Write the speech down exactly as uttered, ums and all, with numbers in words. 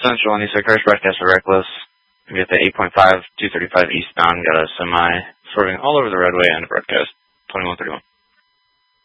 Central on Eastside Cars, broadcast for Reckless. We got the eight point five, two thirty-five eastbound, got a semi swerving all over the roadway and broadcast twenty-one thirty-one.